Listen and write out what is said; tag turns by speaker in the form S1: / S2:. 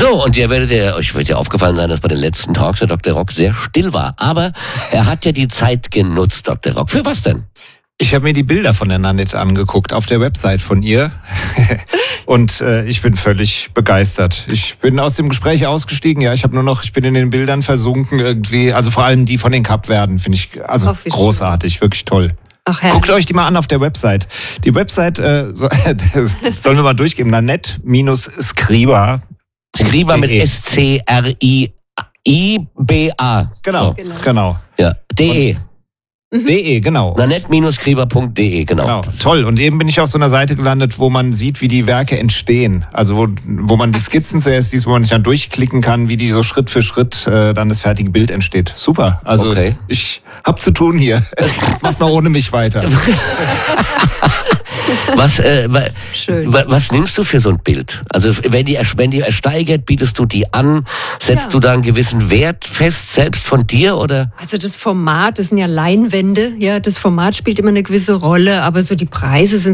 S1: So, und euch wird ja aufgefallen sein, dass bei den letzten Talks der Dr. Rock sehr still war. Aber er hat ja die Zeit genutzt, Dr. Rock. Für was denn?
S2: Ich habe mir die Bilder von der Nanette angeguckt auf der Website von ihr und ich bin völlig begeistert. Ich bin aus dem Gespräch ausgestiegen, ja, ich bin in den Bildern versunken irgendwie, also vor allem die von den Kapverden finde ich großartig, wirklich toll.
S3: Ach,
S2: guckt euch die mal an auf der Website. Die Website sollen wir mal durchgeben, Nanette-Scriba.
S1: Scriba mit S-C-R-I-I-B-A.
S2: Genau.
S1: Ja, de.
S2: Genau.
S1: Nanette-Scriba.de, genau.
S2: Toll. Und eben bin ich auf so einer Seite gelandet, wo man sieht, wie die Werke entstehen. Also wo man die Skizzen zuerst liest, wo man sich dann durchklicken kann, wie die so Schritt für Schritt dann das fertige Bild entsteht. Super. Also ich hab zu tun hier. Macht mal ohne mich weiter.
S1: Was nimmst du für so ein Bild? Also wenn die ersteigert, bietest du die an? Setzt du da einen gewissen Wert fest, selbst von dir? Oder?
S3: Also das Format, das sind ja Leinwände, ja, das Format spielt immer eine gewisse Rolle, aber so die Preise sind